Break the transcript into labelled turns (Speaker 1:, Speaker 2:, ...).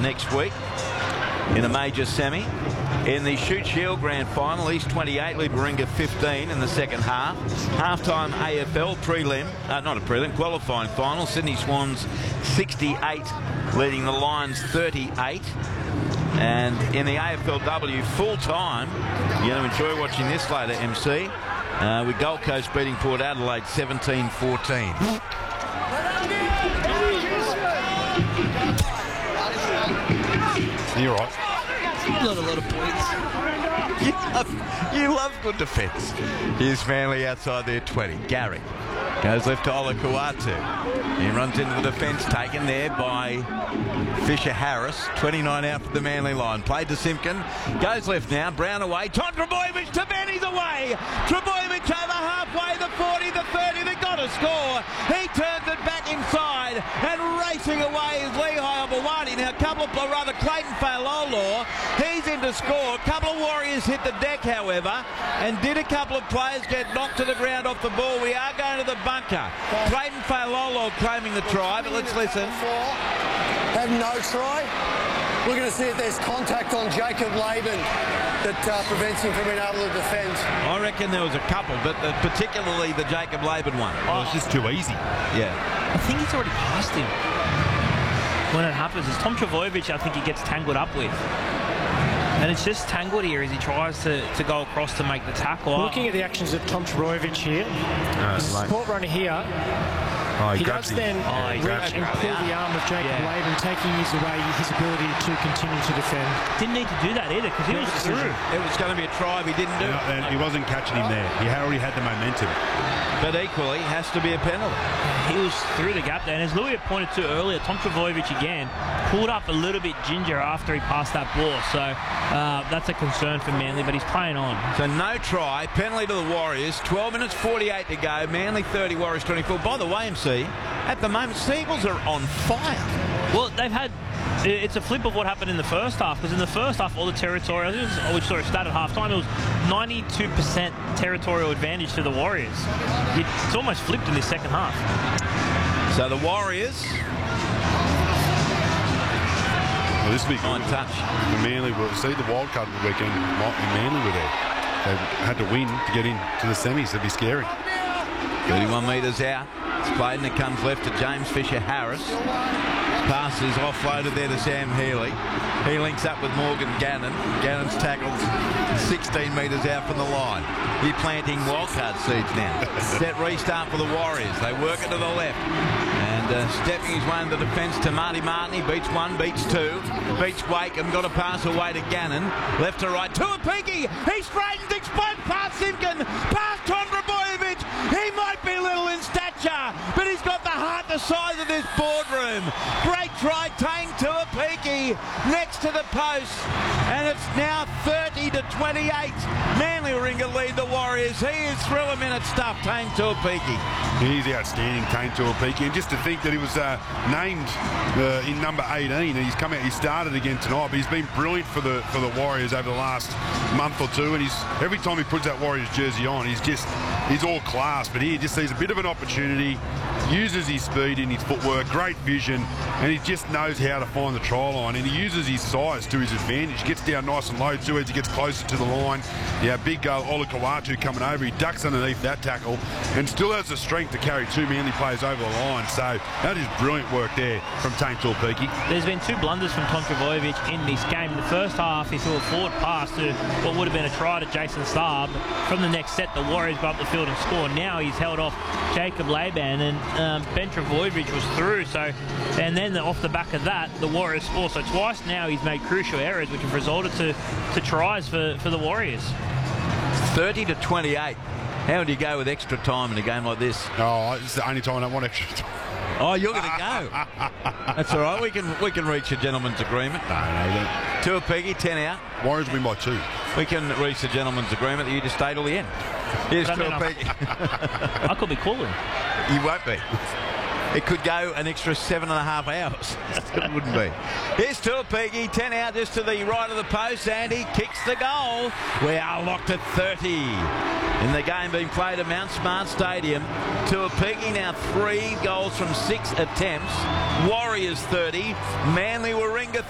Speaker 1: next week in a major semi. In the Shute Shield Grand Final, East 28 lead Warringah 15 in the second half. Halftime AFL qualifying final. Sydney Swans 68 leading the Lions 38. And in the AFLW full time, you're going to enjoy watching this later, MC, with Gold Coast beating Port Adelaide 17-14.
Speaker 2: You're right.
Speaker 3: Not a lot of points.
Speaker 1: You love good defence. Here's Manly outside their 20. Gary goes left to Olakau'atu. He runs into the defence, taken there by Fisher Harris. 29 out for the Manly line. Played to Simpkin. Goes left now. Brown away. Tom Trbojevic to Benny's away. Trbojevic over halfway. The 40, the 30. They've got to score. He turns it back inside and racing away is Lehigh Obawati. Now, Clayton Failolo. He's in to score. A couple of Warriors hit the deck, however, and did a couple of players get knocked to the ground off the ball. We are going to the bunker. Clayton Failolo claiming the try, but let's listen.
Speaker 4: Have no try. We're going to see if there's contact on Jacob Laban that prevents him from being able to defend.
Speaker 1: I reckon there was a couple, but particularly the Jacob Laban one.
Speaker 2: Oh, it's just too easy.
Speaker 1: Yeah.
Speaker 3: I think he's already passed him. When it happens, it's Tom Trbojevic I think he gets tangled up with. And it's just tangled here as he tries to go across to make the tackle.
Speaker 5: Looking at the actions of Tom Trbojevic here, the support runner here, he does then reach and pull the arm of Jacob Laban, taking away his ability to continue to defend.
Speaker 3: Didn't need to do that either because he was through.
Speaker 1: It was going to be a try if he didn't do it.
Speaker 2: He wasn't catching him there. He already had the momentum.
Speaker 1: But equally, has to be a penalty.
Speaker 3: He was through the gap there. And as Louis had pointed to earlier, Tom Trbojevic again pulled up a little bit ginger after he passed that ball. So that's a concern for Manly, but he's playing on.
Speaker 1: So no try, penalty to the Warriors. 12 minutes 48 to go. Manly 30, Warriors 24. By the way, MC, at the moment, Seagulls are on fire.
Speaker 3: Well, they've had... It's a flip of what happened in the first half, because in the first half, all the territorial, we saw it start at half-time, it was 92% territorial advantage to the Warriors. It's almost flipped in this second half.
Speaker 1: So the Warriors...
Speaker 2: Well, this will be
Speaker 1: good. Touch.
Speaker 2: The Manly will see the wild card of the weekend. Manly were there. They had to win to get into the semis. It'd be scary.
Speaker 1: 31 metres out. It's played and it comes left to James Fisher Harris. Pass is offloaded there to Sam Healy. He links up with Morgan Gannon. Gannon's tackled 16 metres out from the line. He's planting wildcard seeds now. Set restart for the Warriors. They work it to the left. And stepping his way in the defence to Marty Martin. He beats one, beats two, beats Wakeham. Got a pass away to Gannon. Left to right. Tuapiki. He straightens, explodes past Simpkin. Past Tom Trbojevic. He might be little in stature, but he's got the heart the size of this boardroom. Great try, Tane Tuapiki next to the post. And it's now 30-28. Manly Warringah lead the Warriors. He is through a minute stuff, Tane Tuapiki.
Speaker 2: He's outstanding, Tane Tuapiki. And just to think that he was named in number 18, and he's come out, he started again tonight, but he's been brilliant for the Warriors over the last month or two. And every time he puts that Warriors jersey on, he's all class. But here, just sees a bit of an opportunity, uses his speed and his footwork, great vision, and he just knows how to find the try line, and he uses his size to his advantage. Gets down nice and low too as he gets closer to the line. Yeah, big Olakau'atu coming over. He ducks underneath that tackle and still has the strength to carry two Manly players over the line. So that is brilliant work there from Tane Tuapiki.
Speaker 3: There's been two blunders from Tom Trbojevic in this game. In the first half, he threw a forward pass to what would have been a try to Jason Saab. From the next set, the Warriors go up the field and score. Now he's held off Jacob Laban, and Ben Trbojevic was through. So, and then off the back of that, the Warriors score. So twice now he's made crucial errors, which have resulted to tries for the Warriors.
Speaker 1: 30-28. How would you go with extra time in a game like this?
Speaker 2: Oh, it's the only time I don't want extra time.
Speaker 1: Oh, you're going to go. That's all right. We can reach a gentleman's agreement.
Speaker 2: No.
Speaker 1: Tuapiki, 10 out.
Speaker 2: Warriors win by 2.
Speaker 1: We can reach a gentleman's agreement that you just stay till the end. Here's Tuapiki.
Speaker 3: I could be calling.
Speaker 1: You won't be. It could go an extra 7.5 hours. It wouldn't be. Here's Tuapiki, 10 out just to the right of the post, and he kicks the goal. We are locked at 30. In the game being played at Mount Smart Stadium, Tuapiki now 3 goals from 6 attempts. Warriors 30, Manly Warringah